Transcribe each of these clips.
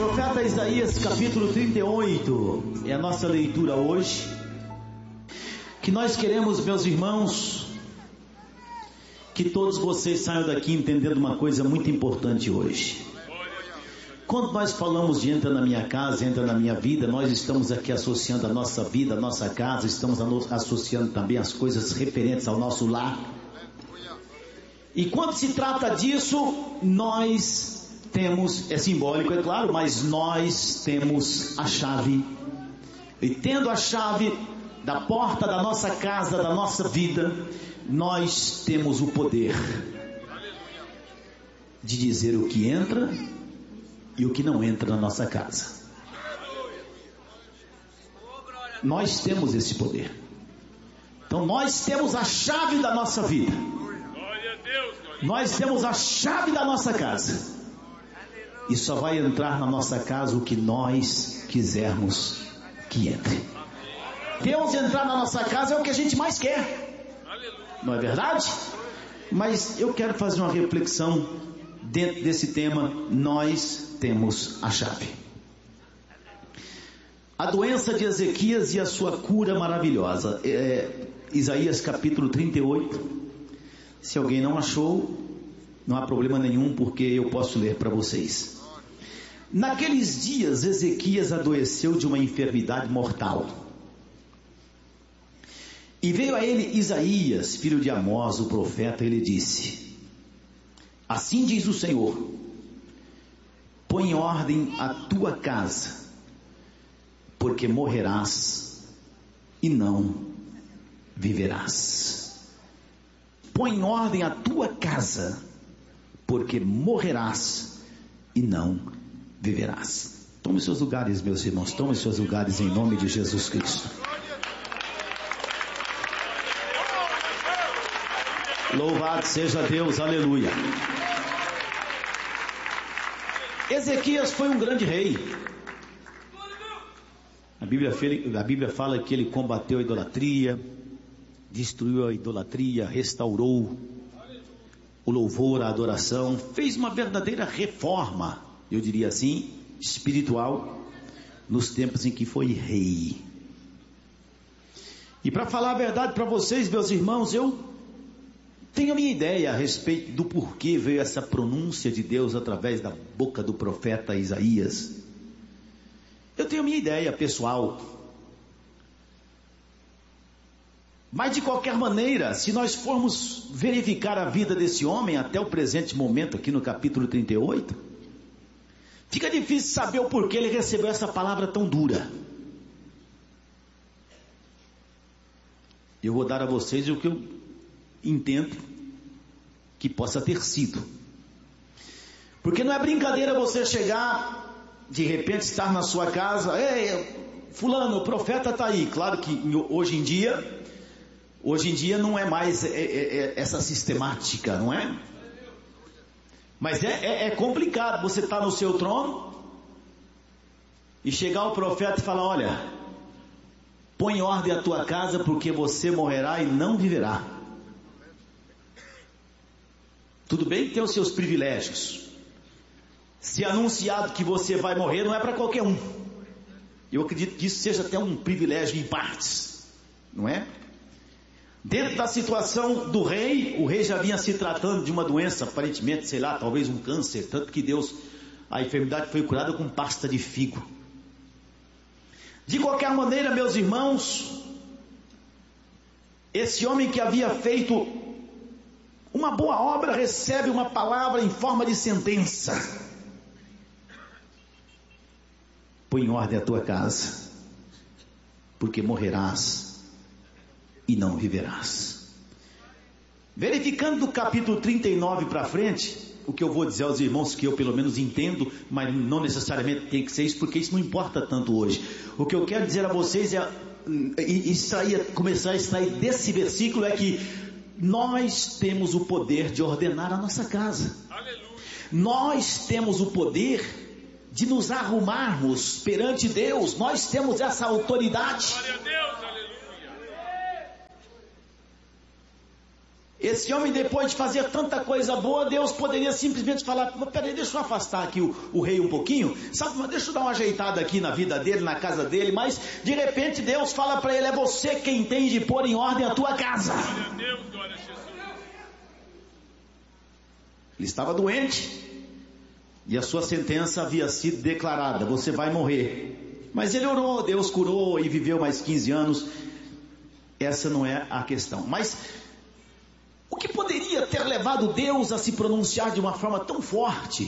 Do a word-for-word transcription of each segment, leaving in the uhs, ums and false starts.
Profeta Isaías capítulo trinta e oito é a nossa leitura hoje, que nós queremos, meus irmãos, que todos vocês saiam daqui entendendo uma coisa muito importante hoje. Quando nós falamos de entra na minha casa, entra na minha vida, nós estamos aqui associando a nossa vida, a nossa casa, estamos associando também as coisas referentes ao nosso lar. E quando se trata disso, nós temos, é simbólico, é claro, mas nós temos a chave. E tendo a chave da porta da nossa casa, da nossa vida, nós temos o poder de dizer o que entra e o que não entra na nossa casa. Nós temos esse poder. Então nós temos a chave da nossa vida. Nós temos a chave da nossa casa. E só vai entrar na nossa casa o que nós quisermos que entre. Deus entrar na nossa casa é o que a gente mais quer. Não é verdade? Mas eu quero fazer uma reflexão dentro desse tema. Nós temos a chave. A doença de Ezequias e a sua cura maravilhosa. É, Isaías capítulo trinta e oito. Se alguém não achou, não há problema nenhum, porque eu posso ler para vocês. Naqueles dias Ezequias adoeceu de uma enfermidade mortal. E veio a ele Isaías, filho de Amós, o profeta, e ele disse: assim diz o Senhor, põe em ordem a tua casa, porque morrerás e não viverás. Põe em ordem a tua casa, porque morrerás e não viverás. Tome seus lugares, meus irmãos, tome seus lugares em nome de Jesus Cristo. Louvado seja Deus, aleluia. Ezequias foi um grande rei. A Bíblia, a Bíblia fala que ele combateu a idolatria, destruiu a idolatria, restaurou o louvor, a adoração, fez uma verdadeira reforma, eu diria assim, espiritual, nos tempos em que foi rei. E para falar a verdade para vocês, meus irmãos, eu tenho a minha ideia a respeito do porquê veio essa pronúncia de Deus através da boca do profeta Isaías. Eu tenho a minha ideia pessoal. Mas de qualquer maneira, se nós formos verificar a vida desse homem até o presente momento, aqui no capítulo trinta e oito, fica difícil saber o porquê ele recebeu essa palavra tão dura. Eu vou dar a vocês o que eu entendo que possa ter sido. Porque não é brincadeira você chegar, de repente estar na sua casa, ei, fulano, o profeta está aí. Claro que hoje em dia, hoje em dia não é mais é, é, é essa sistemática, não é? Mas é, é, é complicado você estar no seu trono e chegar o profeta e falar: olha, põe em ordem a tua casa, porque você morrerá e não viverá. Tudo bem que tem os seus privilégios. Se anunciado que você vai morrer, não é para qualquer um. Eu acredito que isso seja até um privilégio em partes, não é? Dentro da situação do rei, o rei já vinha se tratando de uma doença, aparentemente, sei lá, talvez um câncer, tanto que Deus, a enfermidade foi curada com pasta de figo. De qualquer maneira, meus irmãos, esse homem que havia feito uma boa obra recebe uma palavra em forma de sentença: põe em ordem a tua casa, porque morrerás e não viverás. Verificando do capítulo trinta e nove para frente, o que eu vou dizer aos irmãos, que eu pelo menos entendo, mas não necessariamente tem que ser isso, porque isso não importa tanto hoje. O que eu quero dizer a vocês é, extrair, começar a extrair desse versículo, é que nós temos o poder de ordenar a nossa casa. Aleluia. Nós temos o poder de nos arrumarmos perante Deus. Nós temos essa autoridade. Glória a Deus, aleluia. Esse homem, depois de fazer tanta coisa boa, Deus poderia simplesmente falar: peraí, deixa eu afastar aqui o, o rei um pouquinho, sabe, deixa eu dar uma ajeitada aqui na vida dele, na casa dele. Mas de repente Deus fala para ele: é você quem tem de pôr em ordem a tua casa. Glória a Deus, glória a Jesus. Ele estava doente e a sua sentença havia sido declarada: você vai morrer. Mas ele orou, Deus curou e viveu mais quinze anos. Essa não é a questão. Mas o que poderia ter levado Deus a se pronunciar de uma forma tão forte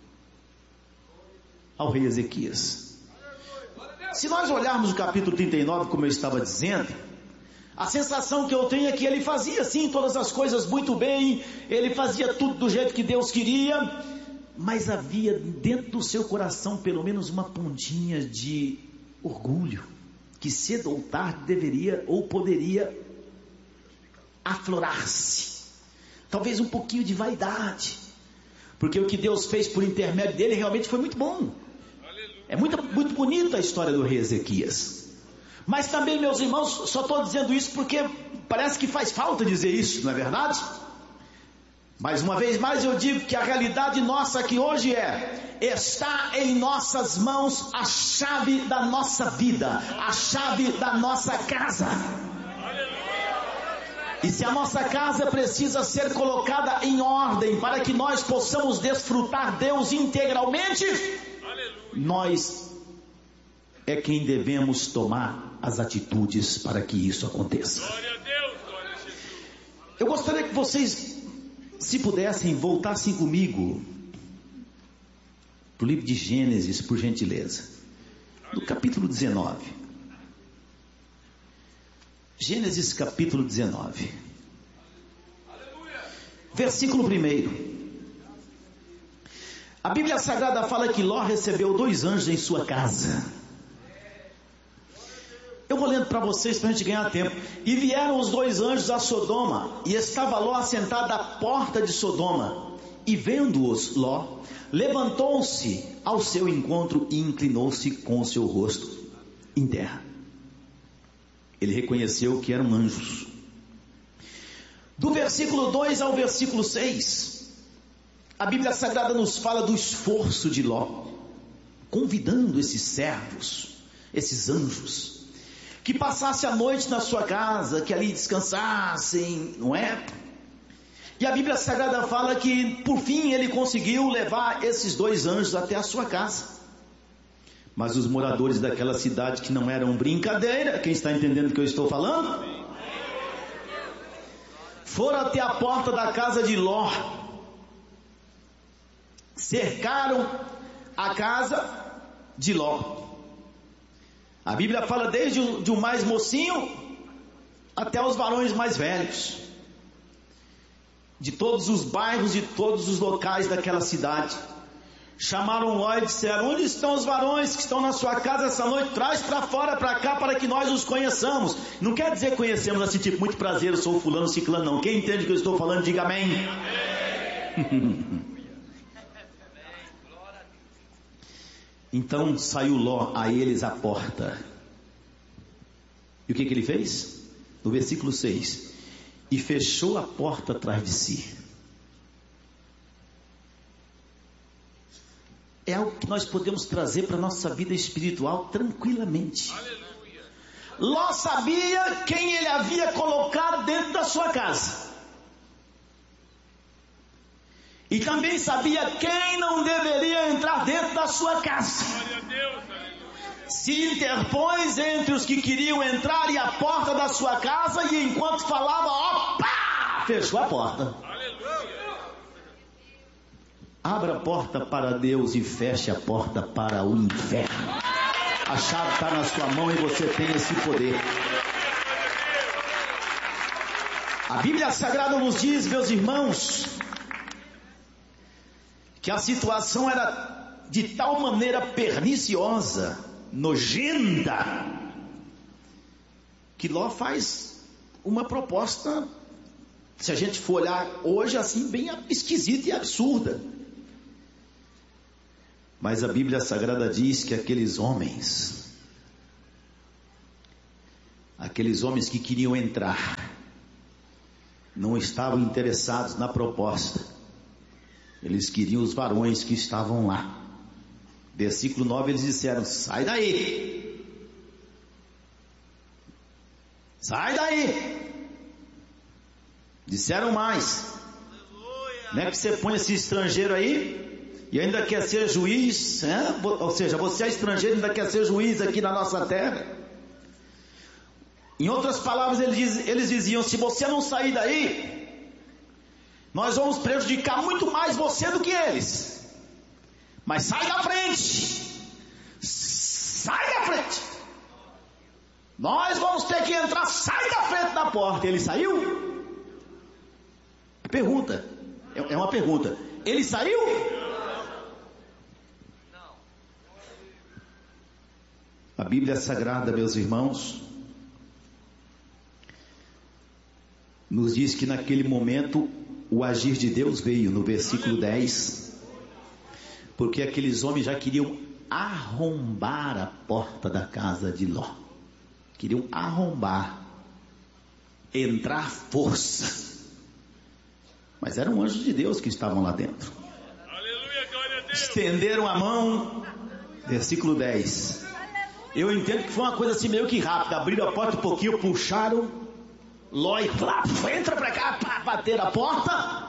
ao rei Ezequias? Se nós olharmos o capítulo trinta e nove, como eu estava dizendo, a sensação que eu tenho é que ele fazia sim todas as coisas muito bem, ele fazia tudo do jeito que Deus queria, mas havia dentro do seu coração pelo menos uma pontinha de orgulho, que cedo ou tarde deveria ou poderia aflorar-se. Talvez um pouquinho de vaidade, porque o que Deus fez por intermédio dele realmente foi muito bom. É muito, muito bonita a história do rei Ezequias. Mas também, meus irmãos, só estou dizendo isso porque parece que faz falta dizer isso, não é verdade? Mas uma vez mais eu digo que a realidade nossa aqui hoje é: está em nossas mãos a chave da nossa vida, a chave da nossa casa. E se a nossa casa precisa ser colocada em ordem para que nós possamos desfrutar Deus integralmente, nós é quem devemos tomar as atitudes para que isso aconteça. Eu gostaria que vocês, se pudessem, voltassem comigo para o livro de Gênesis, por gentileza, no capítulo dezenove. Gênesis capítulo dezenove, versículo primeiro. A Bíblia Sagrada fala que Ló recebeu dois anjos em sua casa. Eu vou lendo para vocês para a gente ganhar tempo. E vieram os dois anjos a Sodoma, e estava Ló assentado à porta de Sodoma. E vendo-os, Ló levantou-se ao seu encontro e inclinou-se com o seu rosto em terra. Ele reconheceu que eram anjos. Do versículo dois ao versículo seis, a Bíblia Sagrada nos fala do esforço de Ló, convidando esses servos, esses anjos, que passassem a noite na sua casa, que ali descansassem, não é? E a Bíblia Sagrada fala que por fim ele conseguiu levar esses dois anjos até a sua casa. Mas os moradores daquela cidade, que não eram brincadeira, quem está entendendo o que eu estou falando? Foram até a porta da casa de Ló, cercaram a casa de Ló. A Bíblia fala desde o de um mais mocinho até os varões mais velhos, de todos os bairros, de todos os locais daquela cidade. Chamaram Ló e disseram: onde estão os varões que estão na sua casa essa noite? Traz para fora, para cá, para que nós os conheçamos. Não quer dizer conhecemos assim, tipo, muito prazer, eu sou o fulano, ciclano, não. Quem entende o que eu estou falando, diga amém. Então saiu Ló a eles à porta. E o que, que ele fez? No versículo seis: e fechou a porta atrás de si. É algo que nós podemos trazer para a nossa vida espiritual tranquilamente. Aleluia. Ló sabia quem ele havia colocado dentro da sua casa. E também sabia quem não deveria entrar dentro da sua casa. Glória a Deus, aleluia. Se interpôs entre os que queriam entrar e a porta da sua casa, e enquanto falava, opa, fechou a porta. Abra a porta para Deus e feche a porta para o inferno. A chave está na sua mão e você tem esse poder. A Bíblia Sagrada nos diz, meus irmãos, que a situação era de tal maneira perniciosa, nojenta, que Ló faz uma proposta, se a gente for olhar hoje, assim, bem esquisita e absurda. Mas a Bíblia Sagrada diz que aqueles homens, aqueles homens que queriam entrar, não estavam interessados na proposta. Eles queriam os varões que estavam lá. Versículo nove, eles disseram: sai daí, sai daí. Disseram mais: não é que você põe esse estrangeiro aí e ainda quer ser juiz, é? Ou seja, você é estrangeiro e ainda quer ser juiz aqui na nossa terra. Em outras palavras, eles, diz, eles diziam: se você não sair daí, nós vamos prejudicar muito mais você do que eles. Mas sai da frente, sai da frente, nós vamos ter que entrar, sai da frente da porta. Ele saiu? Pergunta, é uma pergunta, ele saiu? A Bíblia Sagrada, meus irmãos, nos diz que naquele momento o agir de Deus veio, no versículo dez, porque aqueles homens já queriam arrombar a porta da casa de Ló. Queriam arrombar, entrar força. Mas eram anjos de Deus que estavam lá dentro. Aleluia, glória a Deus. Estenderam a mão, versículo dez. Eu entendo que foi uma coisa assim meio que rápida. Abriram a porta um pouquinho, puxaram Ló e flá, entra pra cá, pá, bateram a porta.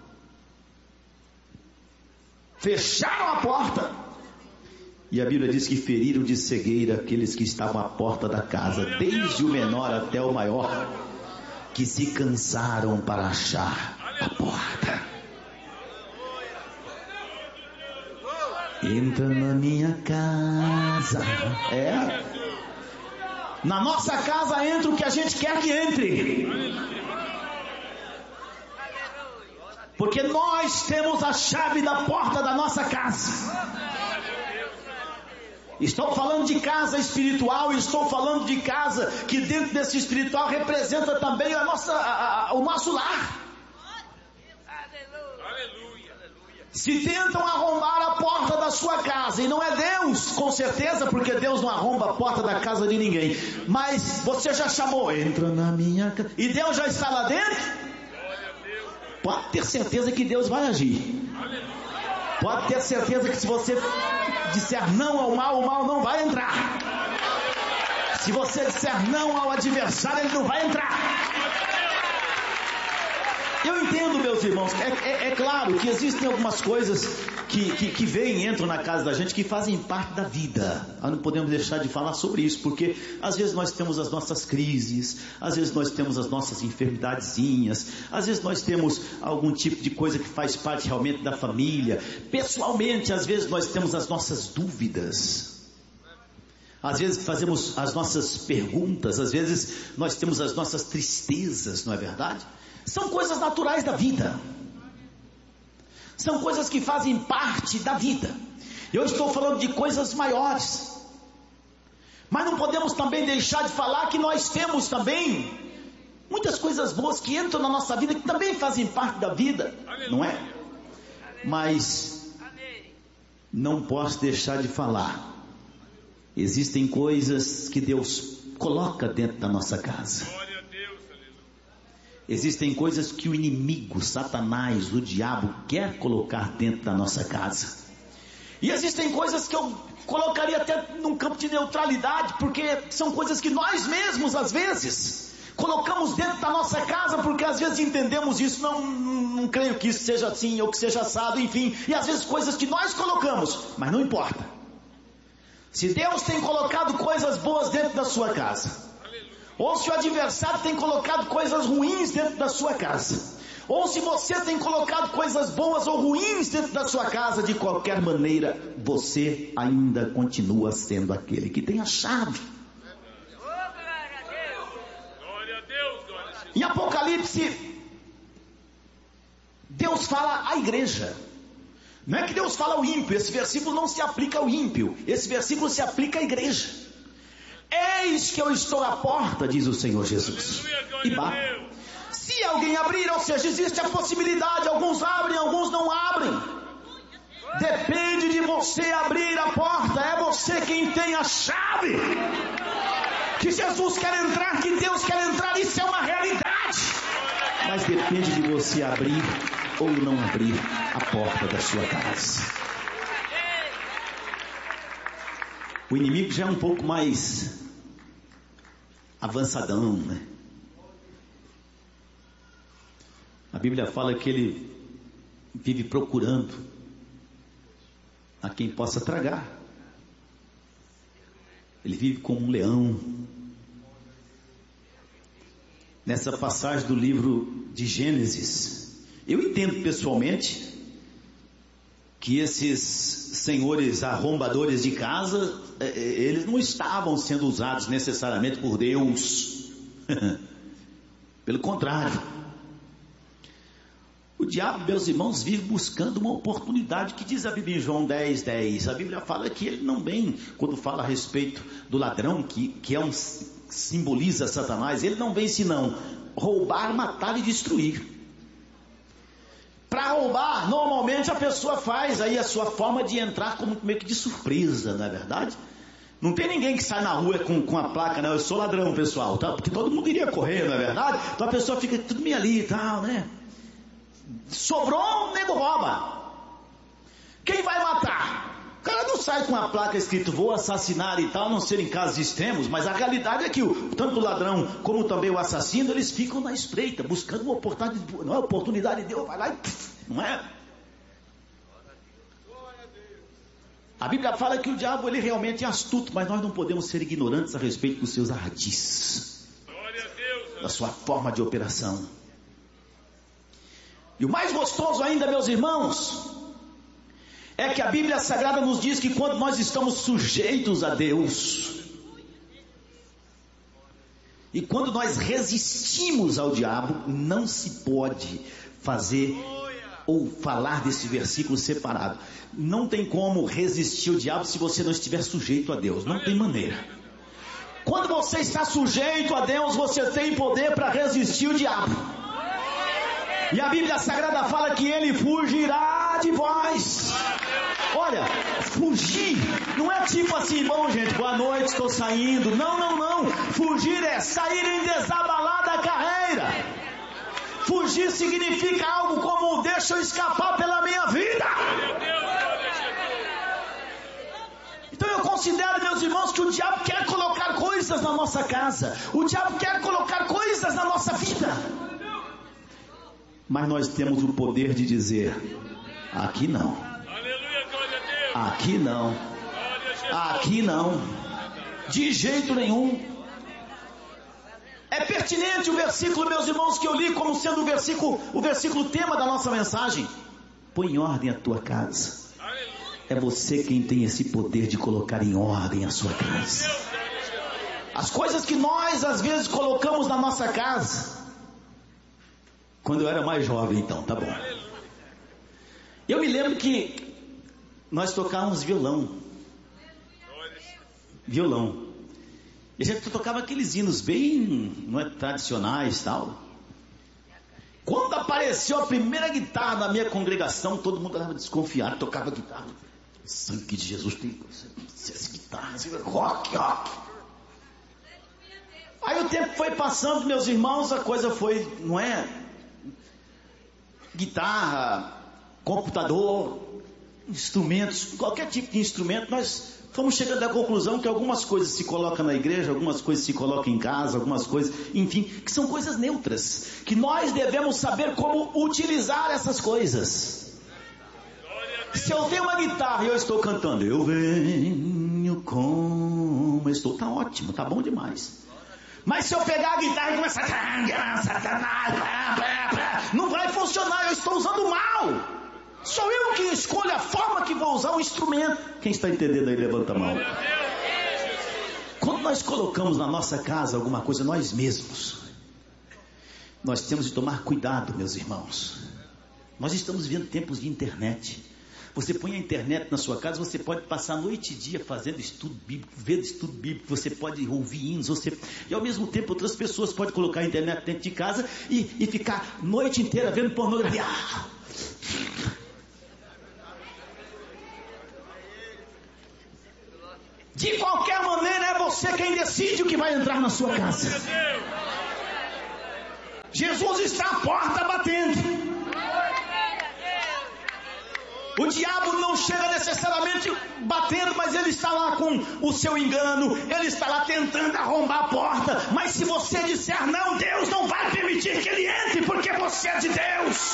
Fecharam a porta. E a Bíblia diz que feriram de cegueira aqueles que estavam à porta da casa, desde o menor até o maior, que se cansaram para achar a porta. Entra na minha casa. É. Na nossa casa entra o que a gente quer que entre. Porque nós temos a chave da porta da nossa casa. Estou falando de casa espiritual, estou falando de casa que dentro desse espiritual representa também a nossa, a, a, o nosso lar. Se tentam arrombar a porta da sua casa, e não é Deus, com certeza, porque Deus não arromba a porta da casa de ninguém, mas você já chamou, entra na minha casa, e Deus já está lá dentro, pode ter certeza que Deus vai agir. Pode ter certeza que se você disser não ao mal, o mal não vai entrar. Se você disser não ao adversário, ele não vai entrar. Eu entendo, meus irmãos, é, é, é claro que existem algumas coisas que, que, que vêm e entram na casa da gente que fazem parte da vida. Nós não podemos deixar de falar sobre isso, porque às vezes nós temos as nossas crises, às vezes nós temos as nossas enfermidadezinhas, às vezes nós temos algum tipo de coisa que faz parte realmente da família. Pessoalmente, às vezes nós temos as nossas dúvidas. Às vezes fazemos as nossas perguntas, às vezes nós temos as nossas tristezas, não é verdade? São coisas naturais da vida. São coisas que fazem parte da vida. Eu estou falando de coisas maiores. Mas não podemos também deixar de falar que nós temos também muitas coisas boas que entram na nossa vida, que também fazem parte da vida, não é? Mas não posso deixar de falar. Existem coisas que Deus coloca dentro da nossa casa. Existem coisas que o inimigo, Satanás, o diabo, quer colocar dentro da nossa casa. E existem coisas que eu colocaria até num campo de neutralidade, porque são coisas que nós mesmos, às vezes, colocamos dentro da nossa casa, porque às vezes entendemos isso, não, não creio que isso seja assim, ou que seja assado, enfim. E às vezes coisas que nós colocamos, mas não importa. Se Deus tem colocado coisas boas dentro da sua casa, ou se o adversário tem colocado coisas ruins dentro da sua casa, ou se você tem colocado coisas boas ou ruins dentro da sua casa, de qualquer maneira, você ainda continua sendo aquele que tem a chave. Em Apocalipse, Deus fala à igreja. Não é que Deus fala ao ímpio, esse versículo não se aplica ao ímpio, esse versículo se aplica à igreja. Eis que eu estou à porta, diz o Senhor Jesus, e bato. Se alguém abrir, ou seja, existe a possibilidade, alguns abrem, alguns não abrem. Depende de você abrir a porta, é você quem tem a chave. Que Jesus quer entrar, que Deus quer entrar, isso é uma realidade. mas depende de você abrir ou não abrir a porta da sua casa. O inimigo já é um pouco mais avançadão, né? A Bíblia fala que ele vive procurando a quem possa tragar. Ele vive como um leão. Nessa passagem do livro de Gênesis, eu entendo pessoalmente que esses senhores arrombadores de casa, eles não estavam sendo usados necessariamente por Deus. Pelo contrário, o diabo, meus irmãos, vive buscando uma oportunidade. Que diz a Bíblia em João dez, dez? A Bíblia fala que ele não vem, quando fala a respeito do ladrão, que, que é um, simboliza Satanás, ele não vem senão roubar, matar e destruir. Para roubar, normalmente a pessoa faz aí a sua forma de entrar como meio que de surpresa, não é verdade? Não tem ninguém que sai na rua com, com a placa, não, eu sou ladrão, pessoal, tá? Porque todo mundo iria correr, não é verdade? Então a pessoa fica tudo meio ali e tal, né? Sobrou, o nego rouba. Quem vai matar? O cara não sai com a placa escrito vou assassinar e tal, a não ser em casos extremos, mas a realidade é que o, tanto o ladrão como também o assassino, eles ficam na espreita, buscando uma oportunidade, não é oportunidade de Deus, vai lá e pff, não é? A Bíblia fala que o diabo ele realmente é astuto, mas nós não podemos ser ignorantes a respeito dos seus ardis, da sua forma de operação. E o mais gostoso ainda, meus irmãos, é que a Bíblia Sagrada nos diz que quando nós estamos sujeitos a Deus, e quando nós resistimos ao diabo, não se pode fazer ou falar desse versículo separado. Não tem como resistir ao diabo se você não estiver sujeito a Deus, não tem maneira. Quando você está sujeito a Deus, você tem poder para resistir o diabo. E a Bíblia Sagrada fala que ele fugirá de vós. Olha, fugir não é tipo assim, bom gente, boa noite, estou saindo. Não, não, não. Fugir é sair em desabalada carreira. Fugir significa algo como deixa eu escapar pela minha vida. Então eu considero, meus irmãos, que o diabo quer colocar coisas na nossa casa. O diabo quer colocar coisas na nossa vida. Mas nós temos o poder de dizer, aqui não, aqui não, aqui não, de jeito nenhum. É pertinente o versículo, meus irmãos, que eu li como sendo o versículo, o versículo tema da nossa mensagem. Põe em ordem a tua casa. É você quem tem esse poder de colocar em ordem a sua casa. As coisas que nós às vezes colocamos na nossa casa, quando eu era mais jovem, então, tá bom. Eu me lembro que nós tocávamos violão. Violão. E a gente tocava aqueles hinos bem, não é, tradicionais e tal. Quando apareceu a primeira guitarra na minha congregação, todo mundo estava desconfiado, tocava guitarra. Sangue de Jesus, tem essa guitarra, rock, rock. Aí o tempo foi passando, meus irmãos, a coisa foi, não é? Guitarra, computador, instrumentos, qualquer tipo de instrumento, nós fomos chegando à conclusão que algumas coisas se colocam na igreja, algumas coisas se colocam em casa, algumas coisas, enfim, que são coisas neutras, que nós devemos saber como utilizar essas coisas. Se eu tenho uma guitarra e eu estou cantando, eu venho como estou, tá ótimo, tá bom demais. Mas se eu pegar a guitarra e começar a... não vai funcionar, eu estou usando mal. Sou eu que escolho a forma que vou usar o instrumento. Quem está entendendo aí, levanta a mão. Quando nós colocamos na nossa casa alguma coisa, nós mesmos, nós temos de tomar cuidado, meus irmãos. Nós estamos vivendo tempos de internet. Você põe a internet na sua casa, você pode passar a noite e dia fazendo estudo bíblico, vendo estudo bíblico, você pode ouvir hinos, você... e ao mesmo tempo outras pessoas podem colocar a internet dentro de casa e, e ficar a noite inteira vendo pornografia. De qualquer maneira é você quem decide o que vai entrar na sua casa. Jesus está à porta batendo. O diabo não chega necessariamente batendo, mas ele está lá com o seu engano, ele está lá tentando arrombar a porta. Mas se você disser não, Deus não vai permitir que ele entre, porque você é de Deus.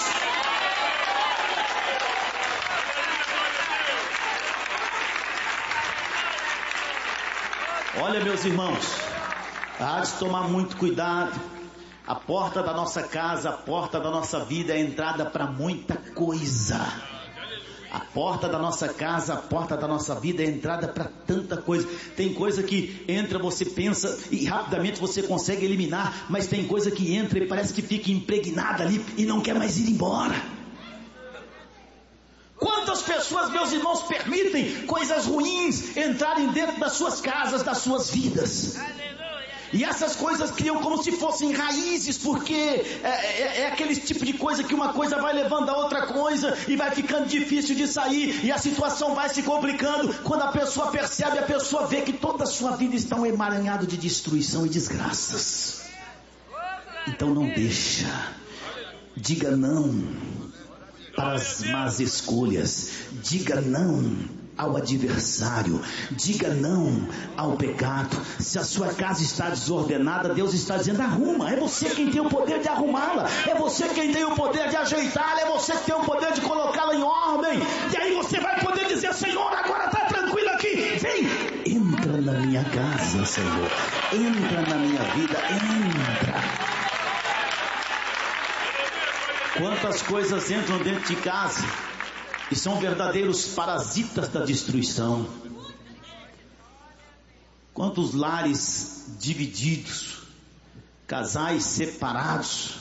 Olha, meus irmãos, há de tomar muito cuidado. A porta da nossa casa, a porta da nossa vida é a entrada para muita coisa. A porta da nossa casa, a porta da nossa vida é a entrada para tanta coisa. Tem coisa que entra, você pensa e rapidamente você consegue eliminar, mas tem coisa que entra e parece que fica impregnada ali e não quer mais ir embora. Quantas pessoas, meus irmãos, permitem coisas ruins entrarem dentro das suas casas, das suas vidas? E essas coisas criam como se fossem raízes, porque é, é, é aquele tipo de coisa que uma coisa vai levando a outra coisa e vai ficando difícil de sair, e a situação vai se complicando. Quando a pessoa percebe, a pessoa vê que toda a sua vida está um emaranhado de destruição e desgraças. Então não deixa, diga não para as más escolhas, diga não ao adversário, diga não ao pecado. Se a sua casa está desordenada, Deus está dizendo arruma. É você quem tem o poder de arrumá-la, é você quem tem o poder de ajeitá-la, é você que tem o poder de colocá-la em ordem. E aí você vai poder dizer: Senhor, agora está tranquilo aqui, vem, entra na minha casa, Senhor, entra na minha vida, entra. Quantas coisas entram dentro de casa e são verdadeiros parasitas da destruição. Quantos lares divididos, casais separados,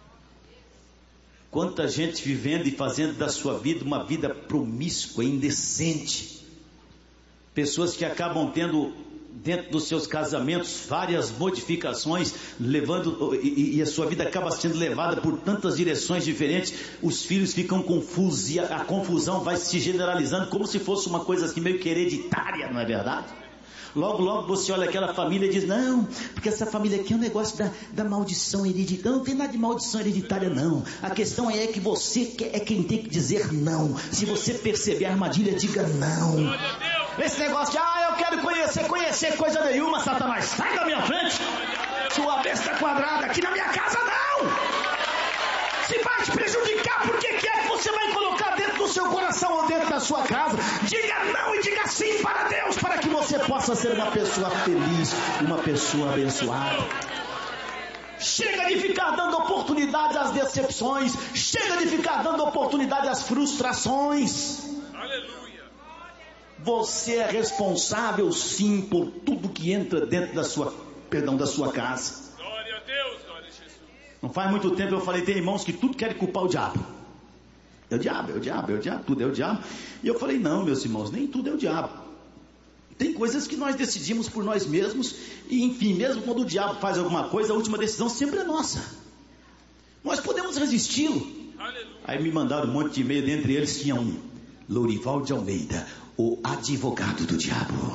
quanta gente vivendo e fazendo da sua vida uma vida promíscua, indecente. Pessoas que acabam tendo dentro dos seus casamentos várias modificações, levando e, e a sua vida acaba sendo levada por tantas direções diferentes. Os filhos ficam confusos e a, a confusão vai se generalizando como se fosse uma coisa assim meio que hereditária, não é verdade? Logo, logo você olha aquela família e diz: não, porque essa família aqui é um negócio da, da maldição hereditária. Não tem nada de maldição hereditária, não. A questão é que você é quem tem que dizer não. Se você perceber a armadilha, diga não. Esse negócio de, ah, eu quero conhecer, conhecer coisa nenhuma, Satanás, sai da minha frente, sua besta quadrada, aqui na minha casa não. Se vai te prejudicar, por que que é que você vai colocar dentro do seu coração ou dentro da sua casa? Diga não e diga sim para Deus, para que você possa ser uma pessoa feliz, uma pessoa abençoada. Chega de ficar dando oportunidade às decepções, chega de ficar dando oportunidade às frustrações. Aleluia. Você é responsável sim por tudo que entra dentro da sua, perdão, da sua casa. Glória a Deus, glória a Jesus. Não faz muito tempo eu falei, tem irmãos que tudo querem culpar o diabo. É o diabo, é o diabo, é o diabo, tudo é o diabo. E eu falei, não, meus irmãos, nem tudo é o diabo. Tem coisas que nós decidimos por nós mesmos, e enfim, mesmo quando o diabo faz alguma coisa, a última decisão sempre é nossa. Nós podemos resisti-lo. Aleluia. Aí me mandaram um monte de e-mail, dentre eles tinha um: Lourival de Almeida, o advogado do diabo.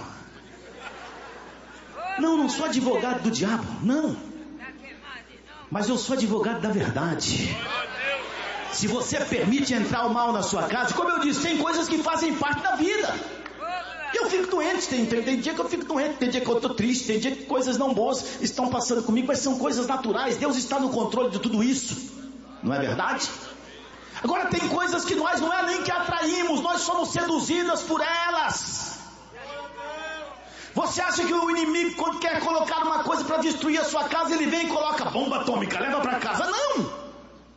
Não, não sou advogado do diabo, não. Mas eu sou advogado da verdade. Se você permite entrar o mal na sua casa, como eu disse, tem coisas que fazem parte da vida. Eu fico doente, tem, tem, tem dia que eu fico doente, tem dia que eu estou triste, tem dia que coisas não boas estão passando comigo, mas são coisas naturais. Deus está no controle de tudo isso, não é verdade? Agora tem coisas que nós não é nem que atraímos, nós somos seduzidas por elas. Você acha que o inimigo, quando quer colocar uma coisa para destruir a sua casa, ele vem e coloca bomba atômica, leva para casa? Não!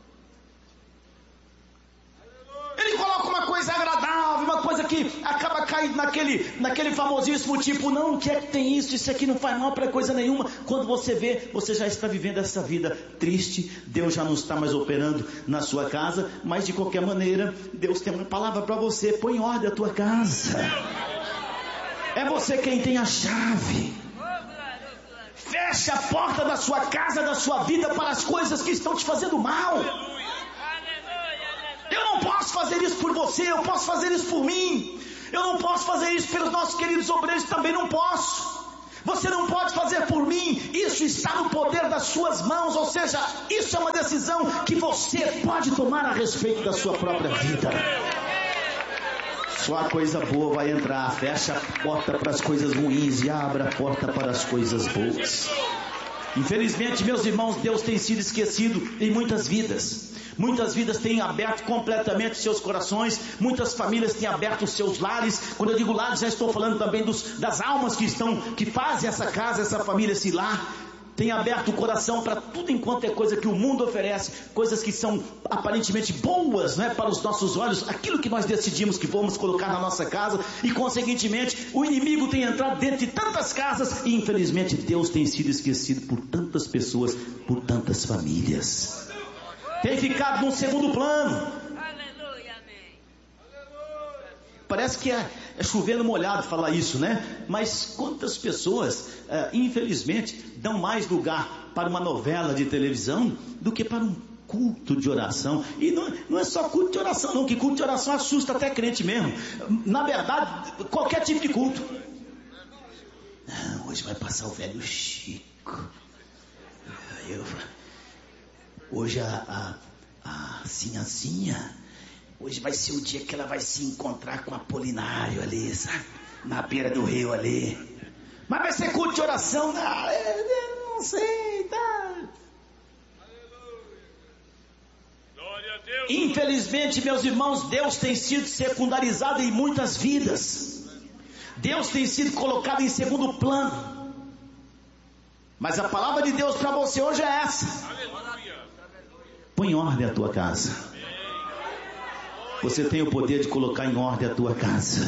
Ele coloca uma coisa agradável, uma coisa que acaba caindo naquele, naquele famosíssimo tipo, não, o que é que tem isso? Isso aqui não faz mal para coisa nenhuma. Quando você vê, você já está vivendo essa vida triste, Deus já não está mais operando na sua casa, mas de qualquer maneira, Deus tem uma palavra para você: põe em ordem a tua casa. É você quem tem a chave. Feche a porta da sua casa, da sua vida, para as coisas que estão te fazendo mal. Eu não posso fazer isso por você, eu posso fazer isso por mim. Eu não posso fazer isso pelos nossos queridos obreiros, também não posso. você não pode fazer por mim, isso está no poder das suas mãos. Ou seja, isso é uma decisão que você pode tomar a respeito da sua própria vida. Só a coisa boa vai entrar. Fecha a porta para as coisas ruins e abra a porta para as coisas boas. Infelizmente, meus irmãos, Deus tem sido esquecido em muitas vidas. Muitas vidas têm aberto completamente seus corações. Muitas famílias têm aberto os seus lares. Quando eu digo lares, já estou falando também dos, das almas que estão, que fazem essa casa, essa família, esse lar. Tem aberto o coração para tudo enquanto é coisa que o mundo oferece, coisas que são aparentemente boas, né, para os nossos olhos, aquilo que nós decidimos que vamos colocar na nossa casa, e consequentemente o inimigo tem entrado dentro de tantas casas, e infelizmente Deus tem sido esquecido por tantas pessoas, por tantas famílias, tem ficado num segundo plano. Parece que é, é chovendo molhado falar isso, né? Mas quantas pessoas, é, infelizmente, dão mais lugar para uma novela de televisão do que para um culto de oração? E não, não é só culto de oração não, que culto de oração assusta até crente mesmo. Na verdade, qualquer tipo de culto. Não, hoje vai passar o velho Chico. Eu, hoje a, a, a Sinhazinha... Hoje vai ser o dia que ela vai se encontrar com Apolinário ali, sabe? Na beira do rio ali. Mas vai ser culto de oração? Não, eu não sei, tá? Infelizmente, meus irmãos, Deus tem sido secundarizado em muitas vidas. Deus tem sido colocado em segundo plano. Mas a palavra de Deus para você hoje é essa. Põe em ordem a tua casa. Você tem o poder de colocar em ordem a tua casa.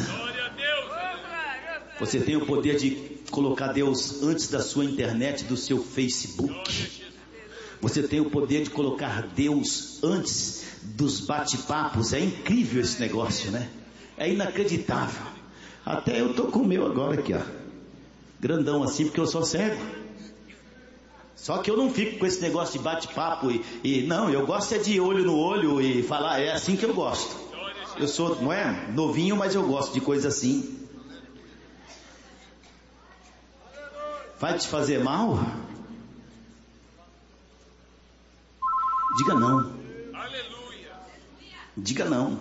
Você tem o poder de colocar Deus antes da sua internet, do seu Facebook. Você tem o poder de colocar Deus antes dos bate-papos. É incrível esse negócio, né? É inacreditável. Até eu tô com o meu agora aqui, ó, grandão assim, porque eu sou cego. Só que eu não fico com esse negócio de bate-papo e, e não, eu gosto é de olho no olho e falar, é assim que eu gosto. Eu sou, não é, novinho, mas eu gosto de coisa assim. Vai te fazer mal? Diga não. Diga não.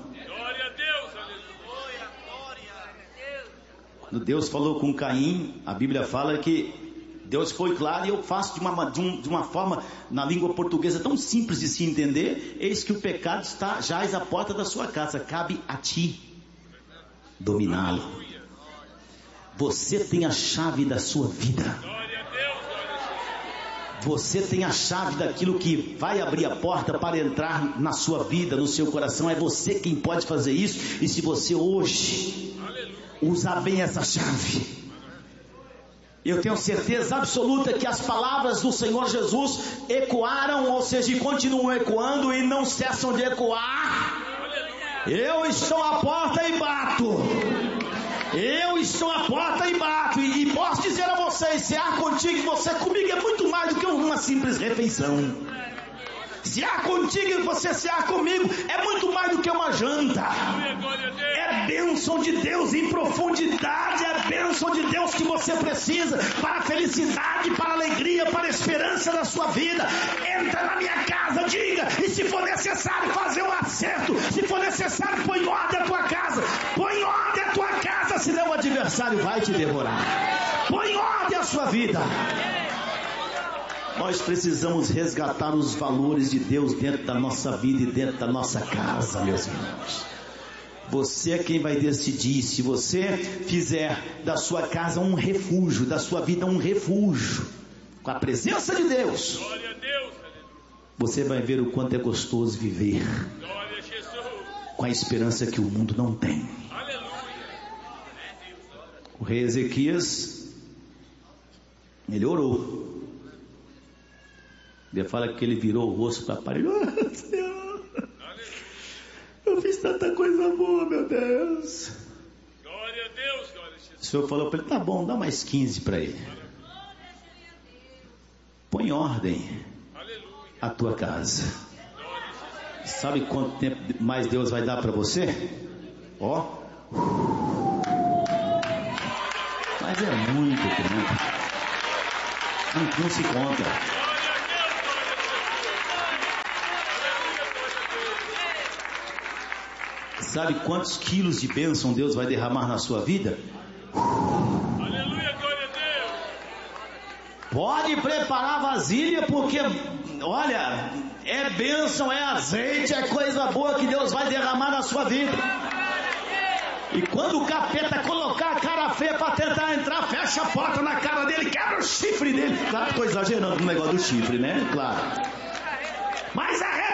Quando Deus falou com Caim, a Bíblia fala que Deus foi claro, e eu faço de uma, de, um, de uma forma, na língua portuguesa, tão simples de se entender. Eis que o pecado está jaz à porta da sua casa, cabe a ti dominá-lo. Você tem a chave da sua vida. Você tem a chave daquilo que vai abrir a porta para entrar na sua vida, no seu coração. É você quem pode fazer isso. E se você hoje usar bem essa chave, eu tenho certeza absoluta que as palavras do Senhor Jesus ecoaram, ou seja, continuam ecoando e não cessam de ecoar. Eu estou à porta e bato. Eu estou à porta e bato. E, e posso dizer a vocês, se há contigo e você comigo é muito mais do que uma simples refeição. Se há contigo e você se há comigo é muito mais do que uma janta. É bênção de Deus em profundidade. É bênção de Deus que você precisa para a felicidade, para a alegria, para a esperança da sua vida. Entra na minha casa, diga, e se for necessário fazer um acerto, se for necessário põe em ordem a tua casa, põe em ordem a tua casa, senão o adversário vai te devorar. Põe em ordem a sua vida. Nós precisamos resgatar os valores de Deus dentro da nossa vida e dentro da nossa casa, meus irmãos. Você é quem vai decidir. Se você fizer da sua casa um refúgio, da sua vida um refúgio, com a presença de Deus, você vai ver o quanto é gostoso viver com a esperança que o mundo não tem. O rei Ezequias, ele orou. Ele fala que ele virou o rosto para a parede. Oh, Senhor, eu fiz tanta coisa boa, meu Deus. Glória a Deus, glória a Jesus. O Senhor falou para ele, tá bom, dá mais quinze para ele. Põe em ordem a tua casa. Sabe quanto tempo mais Deus vai dar para você? Ó. Mas é muito tempo. Não, não se conta. Sabe quantos quilos de bênção Deus vai derramar na sua vida? Aleluia, glória a Deus. Pode preparar a vasilha, porque, olha, é bênção, é azeite, é coisa boa que Deus vai derramar na sua vida. E quando o capeta colocar a cara feia para tentar entrar, fecha a porta na cara dele, quebra o chifre dele. Claro que estou exagerando no negócio do chifre, né? Claro. Mas a